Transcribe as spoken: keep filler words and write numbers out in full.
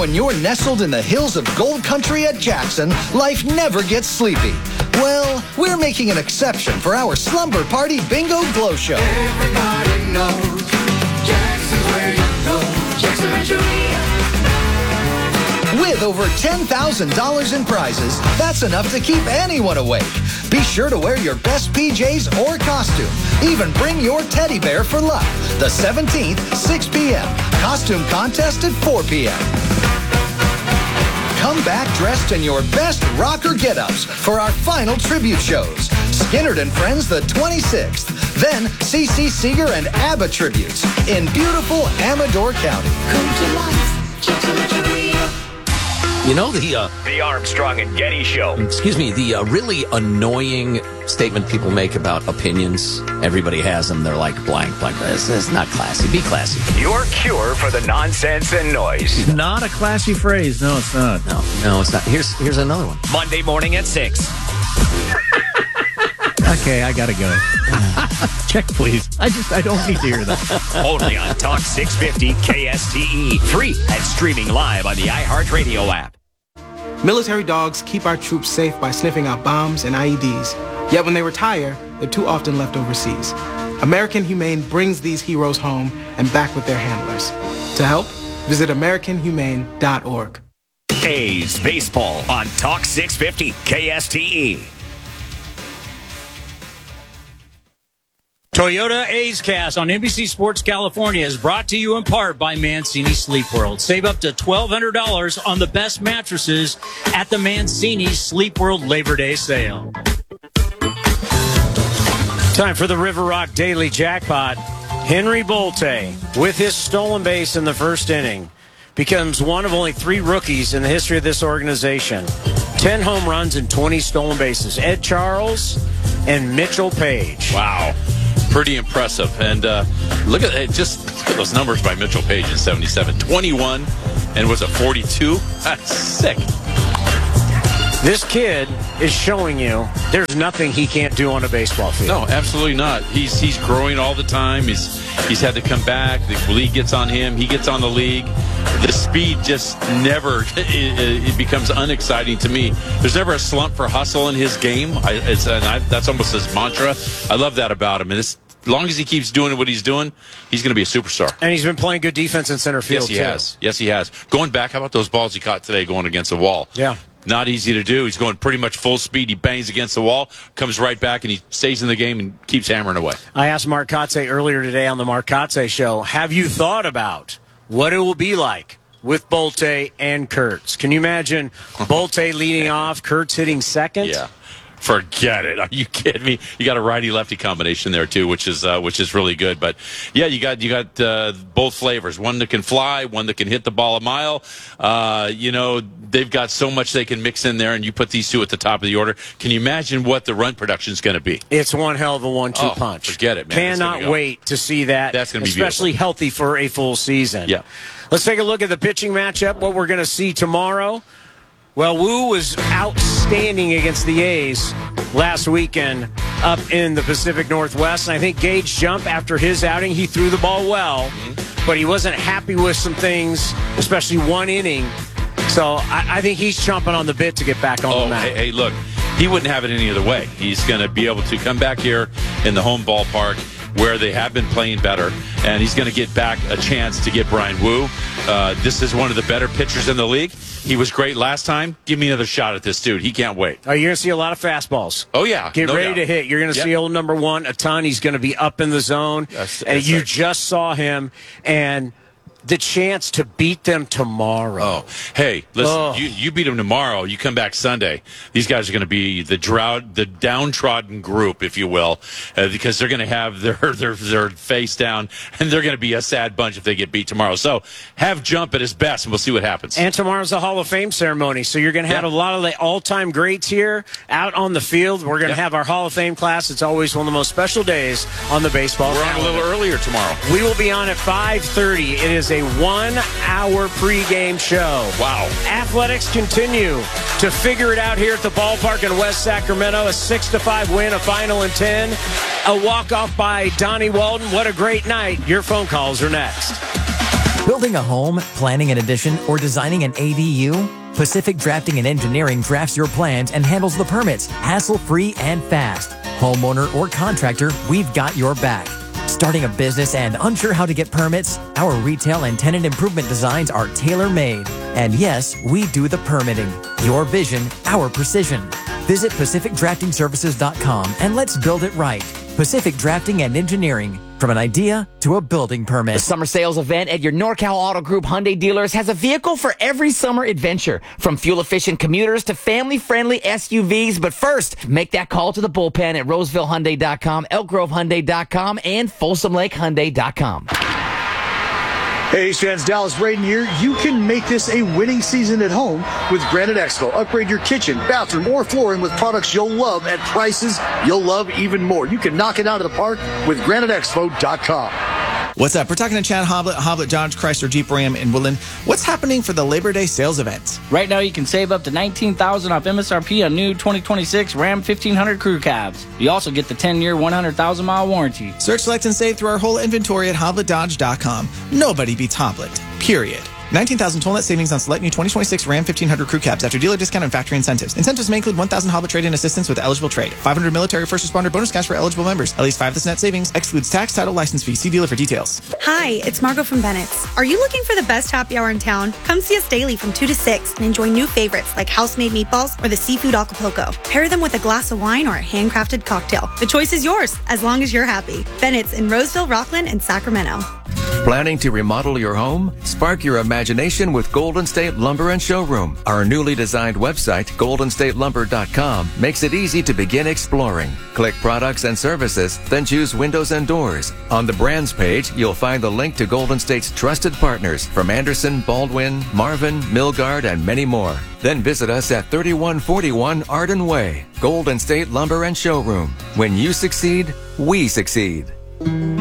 when you're nestled in the hills of Gold Country at Jackson, life never gets sleepy. Well, we're making an exception for our Slumber Party Bingo Glow Show. Everybody knows Jackson's where you go. Jackson Rancheria. With over ten thousand dollars in prizes, that's enough to keep anyone awake. Be sure to wear your best P Js or costume. Even bring your teddy bear for luck. The seventeenth, six p.m. Costume contest at four p.m. Come back dressed in your best rocker get-ups for our final tribute shows. Skinnerd and Friends the twenty-sixth. Then C C Seeger and ABBA tributes in beautiful Amador County. Come to life, Jackson Rancheria. You know, the uh, The Armstrong and Getty Show. excuse me, the uh, really annoying statement people make about opinions. Everybody has them. They're like blank, blank. It's, it's not classy. Be classy. Your cure for the nonsense and noise. Not a classy phrase. No, it's not. No, no, it's not. Here's here's another one. Monday morning at six. Okay, I gotta go. Check, please. I just, I don't need to hear that. Only on Talk six fifty K S T E. Free and streaming live on the iHeartRadio app. Military dogs keep our troops safe by sniffing out bombs and I E Ds. Yet when they retire, they're too often left overseas. American Humane brings these heroes home and back with their handlers. To help, visit American Humane dot org. A's Baseball on Talk six fifty K S T E. Toyota A's Cast on N B C Sports California is brought to you in part by Mancini Sleep World. Save up to twelve hundred dollars on the best mattresses at the Mancini Sleep World Labor Day sale. Time for the River Rock Daily Jackpot. Henry Bolte, with his stolen base in the first inning, becomes one of only three rookies in the history of this organization. ten home runs and twenty stolen bases. Ed Charles and Mitchell Page. Wow. Pretty impressive. And uh, look at just look at those numbers by Mitchell Page in seventy-seven. twenty-one and was it forty-two? That's sick. This kid is showing you there's nothing he can't do on a baseball field. No, absolutely not. He's he's growing all the time. He's he's had to come back. The league gets on him. He gets on the league. The speed just never it, it becomes unexciting to me. There's never a slump for hustle in his game. I, it's, and I, that's almost his mantra. I love that about him. And this, as long as he keeps doing what he's doing, he's going to be a superstar. And he's been playing good defense in center field, Yes, he too. has. Yes, he has. Going back, how about those balls he caught today going against the wall? Yeah. Not easy to do. He's going pretty much full speed. He bangs against the wall, comes right back, and he stays in the game and keeps hammering away. I asked Mark Kotze earlier today on the Mark Kotze Show, have you thought about what it will be like with Bolte and Kurtz? Can you imagine Bolte leading off, Kurtz hitting second? Yeah. Forget it. Are you kidding me? You got a righty-lefty combination there too, which is uh, which is really good. But yeah, you got you got uh, both flavors. One that can fly, one that can hit the ball a mile. Uh, you know, they've got so much they can mix in there, and you put these two at the top of the order. Can you imagine what the run production is going to be? It's one hell of a one two oh, punch. Forget it, man. Cannot go. wait to see that. That's going to be especially beautiful. healthy for a full season. Yeah. Let's take a look at the pitching matchup. What we're going to see tomorrow. Well, Wu was outstanding against the A's last weekend up in the Pacific Northwest. And I think Gage Jump, after his outing, he threw the ball well, mm-hmm. but he wasn't happy with some things, especially one inning. So I, I think he's chomping on the bit to get back on oh, the mat. Hey, hey, look, he wouldn't have it any other way. He's going to be able to come back here in the home ballpark where they have been playing better, and he's going to get back a chance to get Brian Wu. Uh, this is one of the better pitchers in the league. He was great last time. Give me another shot at this dude. He can't wait. Oh, you're going to see a lot of fastballs. Oh, yeah. Get no ready doubt. to hit. You're going to Yep. see old number one a ton. He's going to be up in the zone. That's- and that's you right. just saw him. And the chance to beat them tomorrow. Oh, hey, listen, Oh. you, you beat them tomorrow. You come back Sunday. These guys are going to be the drought, the downtrodden group, if you will, uh, because they're going to have their, their their face down, and they're going to be a sad bunch if they get beat tomorrow. So have Jump at his best, and we'll see what happens. And tomorrow's the Hall of Fame ceremony, so you're going to have Yeah. a lot of the all-time greats here out on the field. We're going to Yeah. have our Hall of Fame class. It's always one of the most special days on the baseball We're on a calendar. little earlier tomorrow. We will be on at five thirty. It is a one-hour pregame show. Wow. Athletics continue to figure it out here at the ballpark in West Sacramento. A six to five win, a final in ten. A walk-off by Donnie Walden. What a great night. Your phone calls are next. Building a home, planning an addition, or designing an A D U? Pacific Drafting and Engineering drafts your plans and handles the permits, hassle-free and fast. Homeowner or contractor, we've got your back. Starting a business and unsure how to get permits? Our retail and tenant improvement designs are tailor-made. And yes, we do the permitting. Your vision, our precision. Visit Pacific Drafting Services dot com and let's build it right. Pacific Drafting and Engineering. From an idea to a building permit. The summer sales event at your NorCal Auto Group Hyundai dealers has a vehicle for every summer adventure. From fuel-efficient commuters to family-friendly S U Vs. But first, make that call to the bullpen at Roseville Hyundai dot com, Elk Grove Hyundai dot com, and Folsom Lake Hyundai dot com. Hey, Ace fans, Dallas Braden here. You can make this a winning season at home with Granite Expo. Upgrade your kitchen, bathroom, or flooring with products you'll love at prices you'll love even more. You can knock it out of the park with Granite Expo dot com. What's up? We're talking to Chad Hoblet, Hoblet Dodge Chrysler Jeep Ram in Woodland. What's happening for the Labor Day sales event? Right now, you can save up to nineteen thousand dollars off M S R P on new twenty twenty-six Ram fifteen hundred Crew Cabs. You also get the ten-year, one hundred thousand mile warranty. Search, select, and save through our whole inventory at Hoblet Dodge dot com. Nobody beats Hoblet. Period. nineteen thousand toll net savings on select new twenty twenty-six Ram fifteen hundred Crew Cabs after dealer discount and factory incentives. Incentives may include one thousand Hoblet trade-in assistance with eligible trade. five hundred military first responder bonus cash for eligible members. At least five of this net savings. Excludes tax, title, license fee. See dealer for details. Hi, it's Margot from Bennett's. Are you looking for the best happy hour in town? Come see us daily from two to six and enjoy new favorites like house-made meatballs or the seafood Acapulco. Pair them with a glass of wine or a handcrafted cocktail. The choice is yours, as long as you're happy. Bennett's in Roseville, Rockland, and Sacramento. Planning to remodel your home? Spark your imagination with Golden State Lumber and Showroom. Our newly designed website, golden state lumber dot com, makes it easy to begin exploring. Click products and services, then choose windows and doors. On the brands page, you'll find the link to Golden State's trusted partners from Anderson, Baldwin, Marvin, Milgard, and many more. Then visit us at thirty-one forty-one Arden Way. Golden State Lumber and Showroom. When you succeed, we succeed.